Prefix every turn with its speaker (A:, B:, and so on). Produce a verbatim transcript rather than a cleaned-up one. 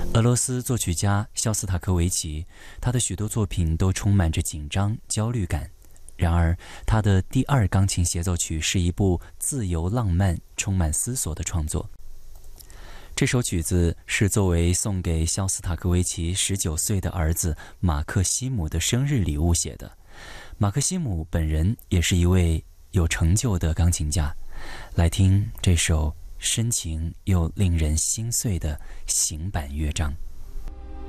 A: 俄罗斯作曲家肖斯塔科维奇，他的许多作品都充满着紧张、焦虑感。然而，他的第二钢琴协奏曲是一部自由浪漫、充满思索的创作。这首曲子是作为送给肖斯塔科维奇十九岁的儿子马克西姆的生日礼物写的。马克西姆本人也是一位有成就的钢琴家。来听这首深情又令人心碎的行板乐章。